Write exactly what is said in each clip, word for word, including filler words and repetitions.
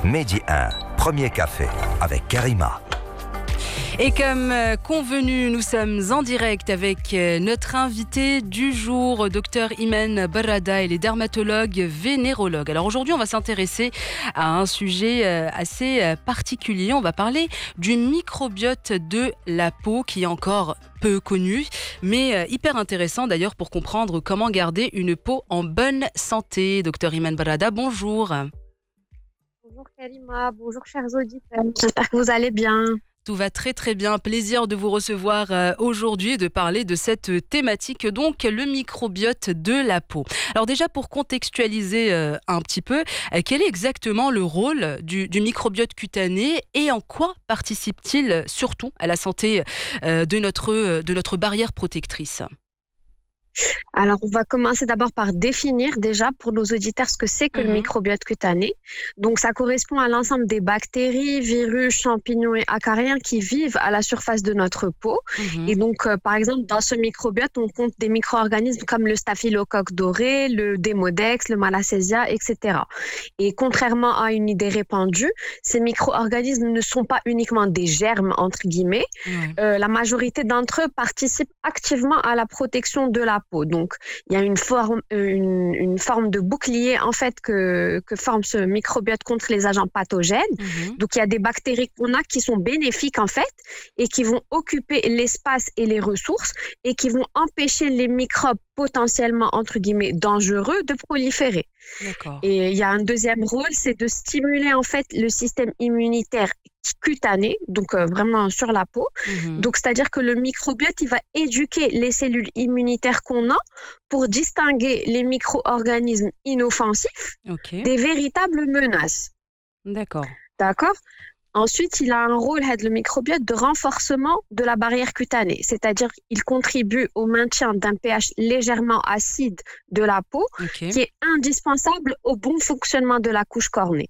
Mehdi un, premier café avec Karima. Et comme convenu, nous sommes en direct avec notre invité du jour, docteur Imen Barrada. Elle est dermatologue vénérologue. Alors aujourd'hui, on va s'intéresser à un sujet assez particulier. On va parler du microbiote de la peau qui est encore peu connu, mais hyper intéressant d'ailleurs pour comprendre comment garder une peau en bonne santé. Docteur Imen Barrada, bonjour. Bonjour Karima, bonjour chers auditeurs. J'espère que vous allez bien. Tout va très très bien. Plaisir de vous recevoir aujourd'hui et de parler de cette thématique, donc le microbiote de la peau. Alors déjà, pour contextualiser un petit peu, quel est exactement le rôle du, du microbiote cutané et en quoi participe-t-il surtout à la santé de notre, de notre barrière protectrice ? Alors, on va commencer d'abord par définir déjà pour nos auditeurs ce que c'est que mmh. le microbiote cutané. Donc, ça correspond à l'ensemble des bactéries, virus, champignons et acariens qui vivent à la surface de notre peau. Mmh. Et donc, euh, par exemple, dans ce microbiote, on compte des micro-organismes comme le staphylocoque doré, le démodex, le malassezia, et cetera. Et contrairement à une idée répandue, ces micro-organismes ne sont pas uniquement des germes, entre guillemets. Mmh. Euh, la majorité d'entre eux participent activement à la protection de la peau. Donc, il y a une forme, une, une forme de bouclier en fait que, que forme ce microbiote contre les agents pathogènes. Mmh. Donc, il y a des bactéries qu'on a qui sont bénéfiques en fait et qui vont occuper l'espace et les ressources et qui vont empêcher les microbes potentiellement entre guillemets dangereux de proliférer. D'accord. Et il y a un deuxième rôle, c'est de stimuler en fait le système immunitaire cutané, donc euh, vraiment sur la peau. Mmh. Donc, c'est-à-dire que le microbiote, il va éduquer les cellules immunitaires qu'on a pour distinguer les micro-organismes inoffensifs okay. des véritables menaces. D'accord. D'accord. Ensuite, il a un rôle, le microbiote, de renforcement de la barrière cutanée, c'est-à-dire qu'il contribue au maintien d'un pH légèrement acide de la peau, okay. qui est indispensable au bon fonctionnement de la couche cornée.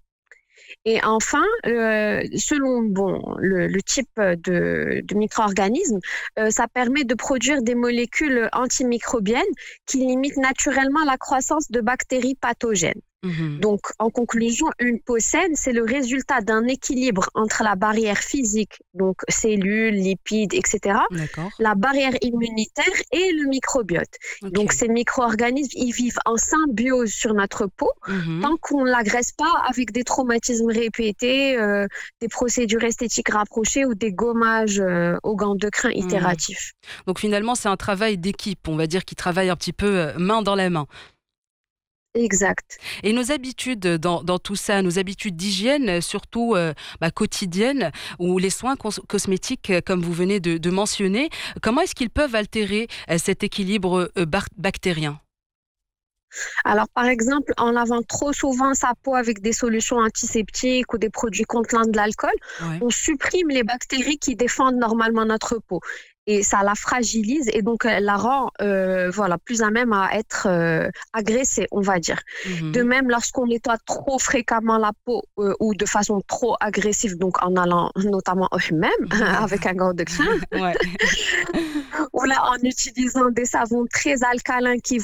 Et enfin, euh, selon bon, le, le type de, de micro-organisme, euh, ça permet de produire des molécules antimicrobiennes qui limitent naturellement la croissance de bactéries pathogènes. Mmh. Donc, en conclusion, une peau saine, c'est le résultat d'un équilibre entre la barrière physique, donc cellules, lipides, et cetera, D'accord. la barrière immunitaire et le microbiote. Okay. Donc, ces micro-organismes, ils vivent en symbiose sur notre peau mmh. tant qu'on ne l'agresse pas avec des traumatismes répétés, euh, des procédures esthétiques rapprochées ou des gommages euh, aux gants de crin itératifs. Mmh. Donc, finalement, c'est un travail d'équipe, on va dire, qui travaille un petit peu main dans la main. Exact. Et nos habitudes dans, dans tout ça, nos habitudes d'hygiène, surtout euh, bah, quotidiennes, ou les soins cos- cosmétiques, comme vous venez de, de mentionner, comment est-ce qu'ils peuvent altérer euh, cet équilibre euh, bar- bactérien ? Alors, par exemple, en lavant trop souvent sa peau avec des solutions antiseptiques ou des produits contenant de l'alcool, ouais. on supprime les bactéries qui défendent normalement notre peau. Et ça la fragilise et donc elle la rend euh, voilà, plus à même à être euh, agressée, on va dire. Mmh. De même, lorsqu'on nettoie trop fréquemment la peau euh, ou de façon trop agressive, donc en allant notamment au hammam mmh. avec un gant de crin, ouais. ou là en utilisant des savons très alcalins qui